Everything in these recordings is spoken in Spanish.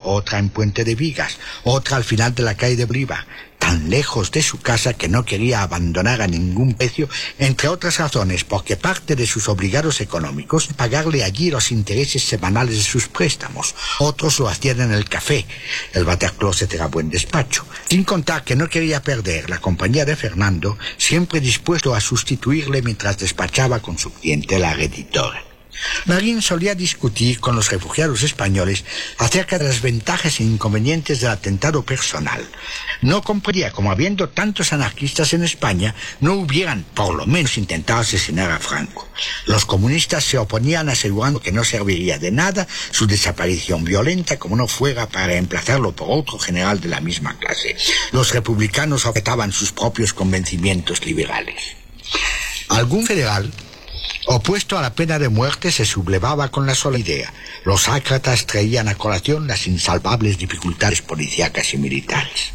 otra en Puente de Vigas, otra al final de la calle de Bolívar, tan lejos de su casa que no quería abandonar a ningún precio, entre otras razones porque parte de sus obligados económicos pagarle allí los intereses semanales de sus préstamos. Otros lo hacían en el café. El Watercloset era buen despacho. Sin contar que no quería perder la compañía de Fernando, siempre dispuesto a sustituirle mientras despachaba con su clientela reditora. Marín solía discutir con los refugiados españoles acerca de las ventajas e inconvenientes del atentado personal. No comprendía cómo, habiendo tantos anarquistas en España, no hubieran, por lo menos, intentado asesinar a Franco. Los comunistas se oponían asegurando que no serviría de nada su desaparición violenta como no fuera para reemplazarlo por otro general de la misma clase. Los republicanos objetaban sus propios convencimientos liberales. Algún federal opuesto a la pena de muerte se sublevaba con la sola idea. Los ácratas traían a colación las insalvables dificultades policíacas y militares.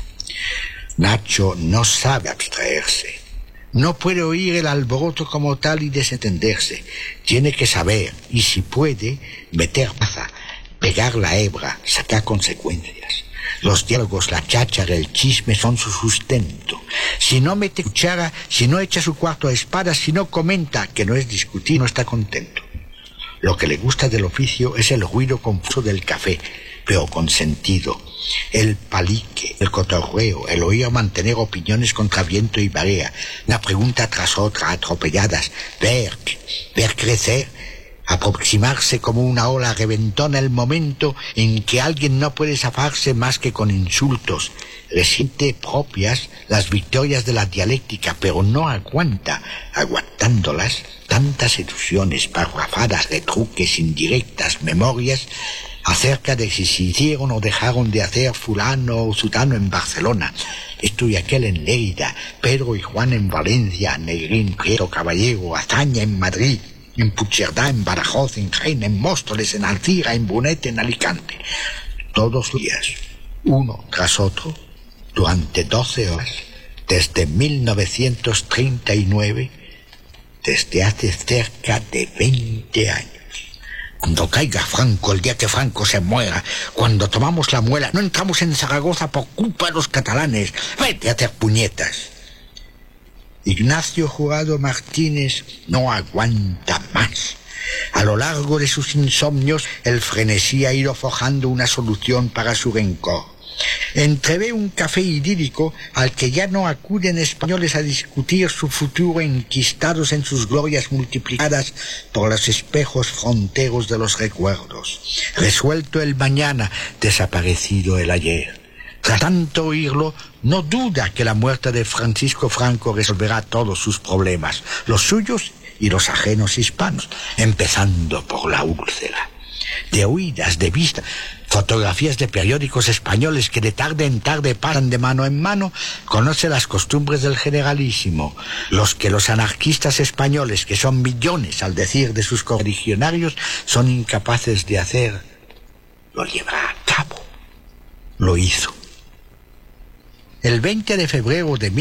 Nacho no sabe abstraerse. No puede oír el alboroto como tal y desentenderse. Tiene que saber, y si puede, meter baza, pegar la hebra, sacar consecuencias. Los diálogos, la cháchara, el chisme son su sustento. Si no mete cuchara, si no echa su cuarto a espadas, si no comenta, que no es discutir, no está contento. Lo que le gusta del oficio es el ruido confuso del café, pero con sentido. El palique, el cotorreo, el oír mantener opiniones contra viento y marea, una pregunta tras otra, atropelladas, ver crecer, aproximarse como una ola reventona el momento en que alguien no puede zafarse más que con insultos. Le siente propias las victorias de la dialéctica, pero no aguanta, aguantándolas, tantas ilusiones, parrafadas, retruques, indirectas, memorias acerca de si se hicieron o dejaron de hacer fulano o sutano en Barcelona, esto y aquel en Lleida, Pedro y Juan en Valencia, Negrín, Prieto, Caballero, Azaña en Madrid, en Puigcerdá, en Badajoz, en Jaén, en Móstoles, en Alcira, en Brunete, en Alicante. Todos los días, uno tras otro, durante 12 horas, desde 1939, desde hace cerca de 20 años. Cuando caiga Franco, el día que Franco se muera, cuando tomamos la muela, no entramos en Zaragoza por culpa de los catalanes. Vete a hacer puñetas. Ignacio Jurado Martínez no aguanta más. A lo largo de sus insomnios, el frenesí ha ido forjando una solución para su rencor. Entrevé un café idílico al que ya no acuden españoles a discutir su futuro enquistados en sus glorias multiplicadas por los espejos fronteros de los recuerdos. Resuelto el mañana, desaparecido el ayer. Tras tanto oírlo, no duda que la muerte de Francisco Franco resolverá todos sus problemas, los suyos y los ajenos hispanos, empezando por la úlcera. De oídas, de vista, fotografías de periódicos españoles que de tarde en tarde pasan de mano en mano, conoce las costumbres del generalísimo, los que los anarquistas españoles, que son millones al decir de sus correligionarios, son incapaces de hacer, lo llevará a cabo. Lo hizo. El 20 de febrero de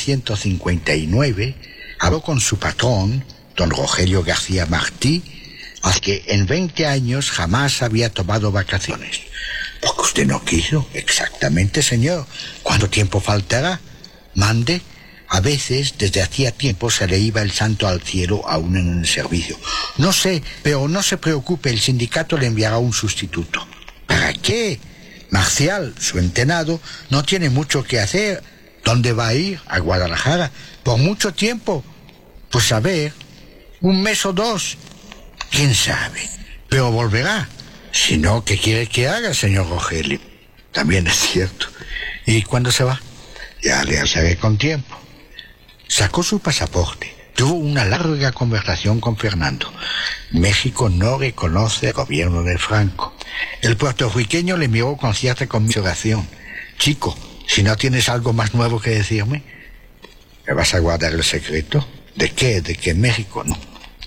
1959 habló con su patrón, don Rogelio García Martí, al que en 20 años jamás había tomado vacaciones. Porque usted no quiso. Exactamente, señor. ¿Cuánto tiempo faltará? Mande. A veces, desde hacía tiempo, se le iba el santo al cielo aún en el servicio. No sé, pero no se preocupe, el sindicato le enviará un sustituto. ¿Para qué? Marcial, su entenado, no tiene mucho que hacer. ¿Dónde va a ir? ¿A Guadalajara? ¿Por mucho tiempo? Pues a ver, 1 mes o 2. ¿Quién sabe? Pero volverá. Si no, ¿qué quiere que haga, señor Rogelio? También es cierto. ¿Y cuándo se va? Ya le avisaré con tiempo. Sacó su pasaporte. Tuvo una larga conversación con Fernando. México no reconoce el gobierno de Franco. El puertorriqueño le miró con cierta conmiseración. Chico, si no tienes algo más nuevo que decirme, ¿me vas a guardar el secreto? ¿De qué? ¿De que México no?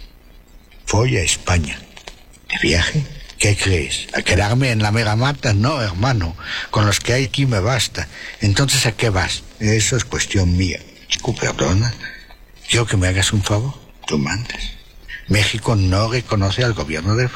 Voy a España. ¿De viaje? ¿Qué crees? ¿A quedarme en la mera mata? No, hermano. Con los que hay aquí me basta. Entonces, ¿a qué vas? Eso es cuestión mía. Chico, perdona. Quiero que me hagas un favor. Tú mandas. México no reconoce al gobierno de